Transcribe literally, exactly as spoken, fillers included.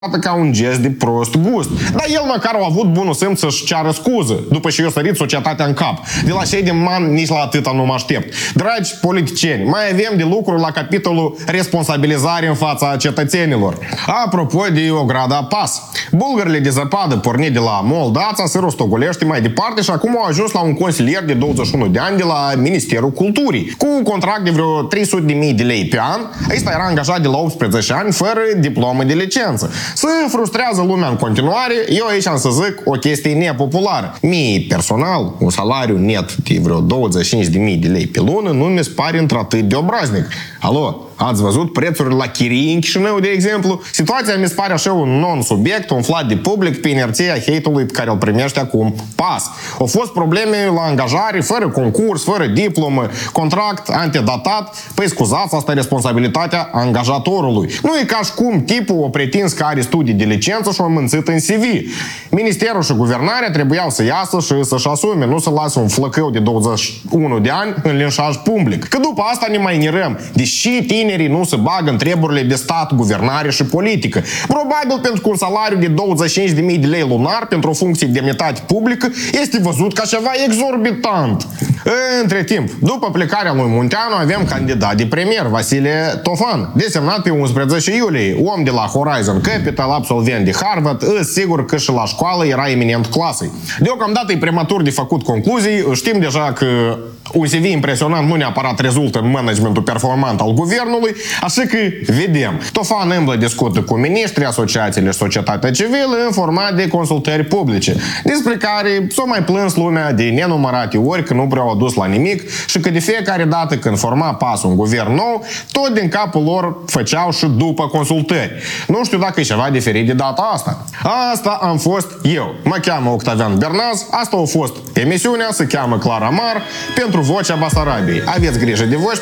ca un gest de prost gust. Dar el măcar a avut bunul simț să-și ceară scuză, după ce i-a sărit societatea în cap. De la cei din man nici la atâta nu mă aștept. Dragi politicieni, mai avem de lucru la capitolul responsabilizare în fața cetățenilor. Apropo de Ograda Pas. Bulgările de zăpadă pornit de la Moldața se rostogolește mai departe și acum au ajuns la un consilier de douăzeci și unu de ani de la Ministerul Culturii, cu un contract de vreo trei sute de mii de lei pe an. Ăsta era angajat de la optsprezece ani, fără diplomă de licență. Se frustrează lumea în continuare. Eu aici am să zic o chestie nepopulară. Mie personal, un salariu net de vreo douăzeci și cinci de mii de lei pe lună nu mi se pare într-atât de obraznic. Alo? Ați văzut prețurile la chirii în Chișinău, de exemplu? Situația mi se pare așa un non-subiect umflat de public pe inerția hate-ului pe care îl primește acum Pas. Au fost probleme la angajare, fără concurs, fără diplomă, contract antedatat. Păi scuzați, asta e responsabilitatea angajatorului. Nu e ca și cum tipul o pretins că are studii de licență și o mânțit în C V. Ministerul și guvernarea trebuiau să iasă și să-și asume, nu să lasă un flăcău de douăzeci și unu de ani în linșaj public. Că după asta ne mai mirăm, deși tinerii nu se bagă în treburile de stat, guvernare și politică. Probabil pentru că un salariu de douăzeci și cinci de mii de lei lunar pentru o funcție de demnitate publică este văzut ca ceva exorbitant. Între timp, după plecarea lui Munteanu, avem candidat de premier, Vasile Tofan, desemnat pe unsprezece iulie, om de la Horizon Capital, absolvent de Harvard, îs sigur că și la școală era eminent clasei. Deocamdată e prematur de făcut concluzii, știm deja că un C V impresionant nu neapărat rezultă în managementul performant al guvernului, așa că vedem. Tofan îmblă discută cu miniștri, asociațiile și societatea civilă în format de consultări publice, despre care s-o mai plâns lumea de nenumărate ori că nu prea au dus la nimic și că de fiecare dată când forma Pasul un guvern nou, tot din capul lor făceau și după consultări. Nu știu dacă e ceva diferit de data asta. Asta am fost eu. Mă cheamă Octavian Bernaz, asta a fost emisiunea, se cheamă Clara Mar, pentru Vocea Basarabiei. Aveți grijă de voi.